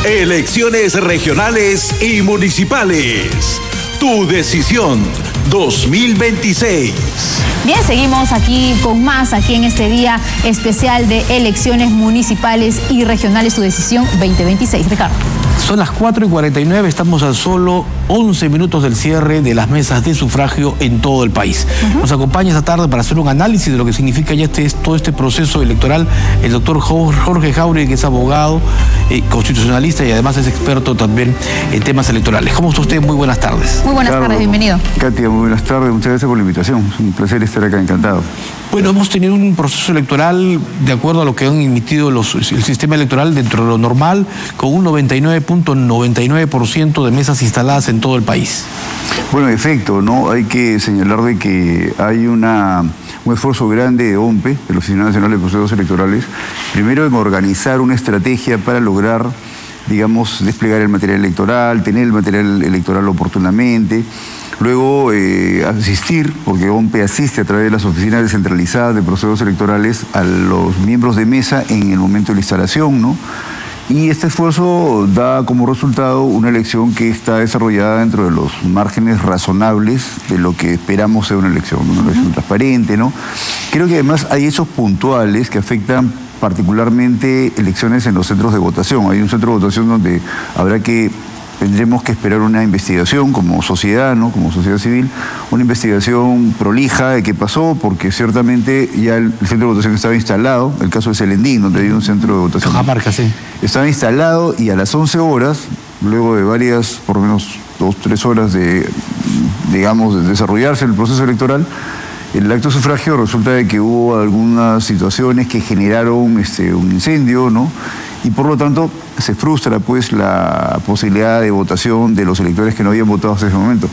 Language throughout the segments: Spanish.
Elecciones regionales y municipales. Tu decisión 2026. Bien, seguimos aquí con más, aquí en este día especial de elecciones municipales y regionales, tu decisión 2026. Ricardo. Son las 4:49, estamos a solo 11 minutos del cierre de las mesas de sufragio en todo el país. Nos acompaña esta tarde para hacer un análisis de lo que significa ya todo este proceso electoral el doctor Jorge Jauregui, que es abogado, constitucionalista y además es experto también en temas electorales. ¿Cómo está usted? Muy buenas tardes. Muy buenas tardes, bienvenido. Katia, muy buenas tardes, muchas gracias por la invitación. Es un placer estar acá, encantado. Bueno, hemos tenido un proceso electoral de acuerdo a lo que han emitido el sistema electoral dentro de lo normal, con un 99.99% de mesas instaladas en todo el país. Bueno, en efecto, ¿no? Hay que señalar de que hay un esfuerzo grande de OMPE, de la Oficina Nacional de Procesos Electorales, primero en organizar una estrategia para lograr, digamos, desplegar el material electoral, tener el material electoral oportunamente. Luego asistir, porque OMPE asiste a través de las oficinas descentralizadas de procesos electorales a los miembros de mesa en el momento de la instalación, ¿no? Y este esfuerzo da como resultado una elección que está desarrollada dentro de los márgenes razonables de lo que esperamos ser una elección transparente, ¿no? Creo que además hay hechos puntuales que afectan particularmente elecciones en los centros de votación. Hay un centro de votación donde tendremos que esperar una investigación como sociedad, ¿no? Como sociedad civil, una investigación prolija de qué pasó, porque ciertamente ya el centro de votación estaba instalado, el caso de Selendín, donde hay un centro de votación. Cajamarca, sí. Estaba instalado y a las 11 horas, luego de varias, por lo menos 2-3 horas de desarrollarse el proceso electoral, el acto de sufragio resulta de que hubo algunas situaciones que generaron un incendio, ¿no? Y por lo tanto se frustra pues la posibilidad de votación de los electores que no habían votado hasta ese momento.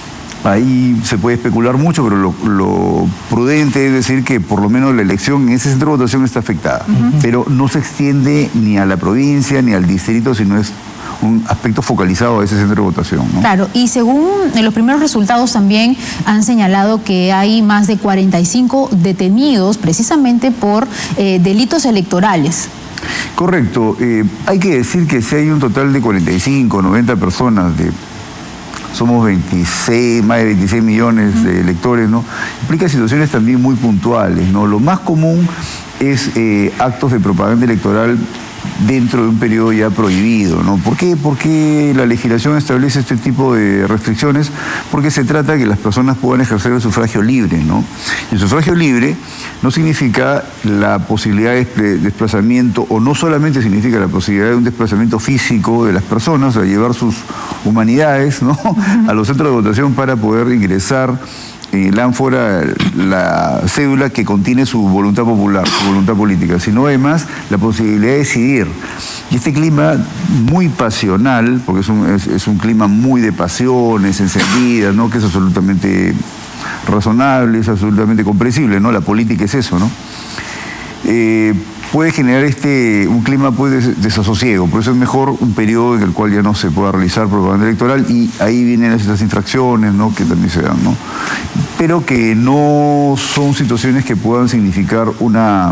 Ahí se puede especular mucho, pero lo prudente es decir que por lo menos la elección en ese centro de votación está afectada, pero no se extiende ni a la provincia ni al distrito, sino es un aspecto focalizado a ese centro de votación, ¿no? Claro, y según los primeros resultados también han señalado que hay más de 45 detenidos precisamente por delitos electorales. Correcto. Hay que decir que si hay un total de 45, 90 personas, somos más de 26 millones de electores, ¿no? Implica situaciones también muy puntuales, ¿no? Lo más común es actos de propaganda electoral dentro de un periodo ya prohibido, ¿no? ¿Por qué? Porque la legislación establece este tipo de restricciones, porque se trata de que las personas puedan ejercer el sufragio libre, ¿no? El sufragio libre no significa la posibilidad de desplazamiento, o no solamente significa la posibilidad de un desplazamiento físico de las personas, o sea, llevar sus humanidades, ¿no? a los centros de votación para poder ingresar en el ánfora la cédula que contiene su voluntad popular, su voluntad política, sino además la posibilidad de decidir. Y este clima muy pasional, porque es un clima muy de pasiones encendidas, ¿no? Que es absolutamente razonable, es absolutamente comprensible, ¿no? La política es eso, ¿no? Puede generar un clima de desasosiego, por eso es mejor un periodo en el cual ya no se pueda realizar propaganda electoral, y ahí vienen estas infracciones, ¿no? Que también se dan, ¿no? Pero que no son situaciones que puedan significar una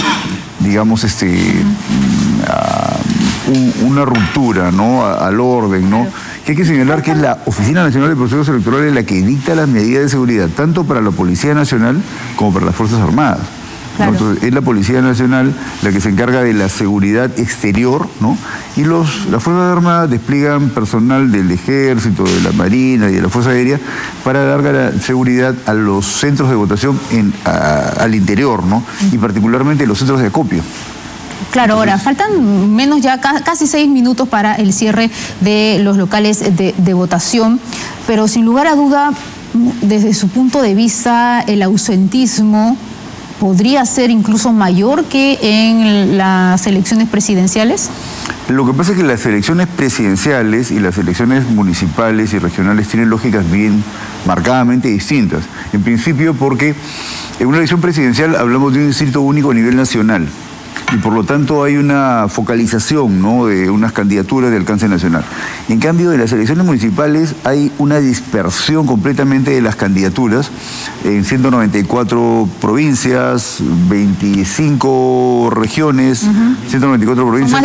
ruptura, ¿no? Al orden, ¿no? Que hay que señalar que es la Oficina Nacional de Procesos Electorales la que dicta las medidas de seguridad, tanto para la Policía Nacional como para las Fuerzas Armadas. Claro. Entonces, es la Policía Nacional la que se encarga de la seguridad exterior, ¿no? Y las Fuerzas Armadas despliegan personal del Ejército, de la Marina y de la Fuerza Aérea para dar seguridad a los centros de votación al interior, ¿no? Y particularmente los centros de acopio. Claro, ahora, faltan menos ya casi 6 minutos para el cierre de los locales de votación, pero sin lugar a duda, desde su punto de vista, el ausentismo podría ser incluso mayor que en las elecciones presidenciales. Lo que pasa es que las elecciones presidenciales y las elecciones municipales y regionales tienen lógicas bien marcadamente distintas. En principio porque en una elección presidencial hablamos de un distrito único a nivel nacional. Y por lo tanto hay una focalización, ¿no? De unas candidaturas de alcance nacional. En cambio, en las elecciones municipales hay una dispersión completamente de las candidaturas en 194 provincias, 25 regiones, 194 provincias.